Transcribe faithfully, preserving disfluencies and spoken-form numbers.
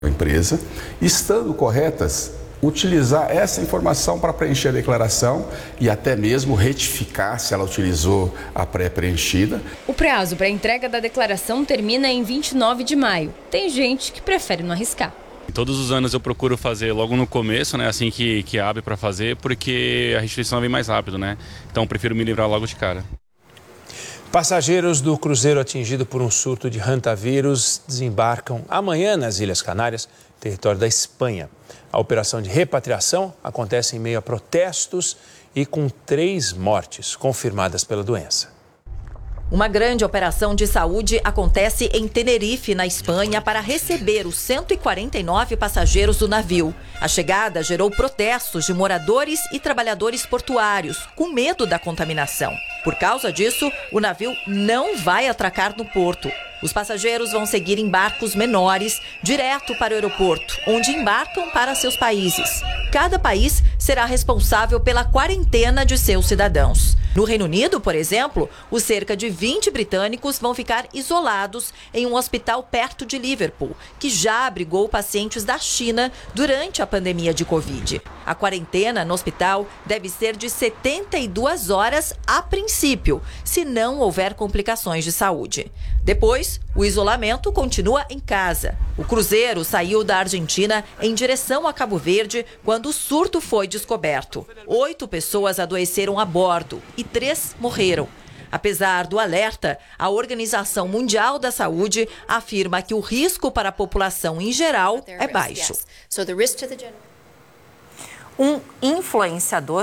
Empresa, estando corretas, utilizar essa informação para preencher a declaração e até mesmo retificar se ela utilizou a pré-preenchida. O prazo para a entrega da declaração termina em vinte e nove de maio. Tem gente que prefere não arriscar. Todos os anos eu procuro fazer logo no começo, né, assim que, que abre para fazer, porque a restituição vem mais rápido, né? Então eu prefiro me livrar logo de cara. Passageiros do cruzeiro atingido por um surto de hantavírus desembarcam amanhã nas Ilhas Canárias, território da Espanha. A operação de repatriação acontece em meio a protestos e com três mortes confirmadas pela doença. Uma grande operação de saúde acontece em Tenerife, na Espanha, para receber os cento e quarenta e nove passageiros do navio. A chegada gerou protestos de moradores e trabalhadores portuários, com medo da contaminação. Por causa disso, o navio não vai atracar no porto. Os passageiros vão seguir em barcos menores, direto para o aeroporto, onde embarcam para seus países. Cada país será responsável pela quarentena de seus cidadãos. No Reino Unido, por exemplo, os cerca de vinte britânicos vão ficar isolados em um hospital perto de Liverpool, que já abrigou pacientes da China durante a pandemia de Covid. A quarentena no hospital deve ser de setenta e duas horas a princípio, se não houver complicações de saúde. Depois, o isolamento continua em casa. O cruzeiro saiu da Argentina em direção a Cabo Verde quando o surto foi descoberto. Oito pessoas adoeceram a bordo e três morreram. Apesar do alerta, a Organização Mundial da Saúde afirma que o risco para a população em geral é baixo. Um influenciador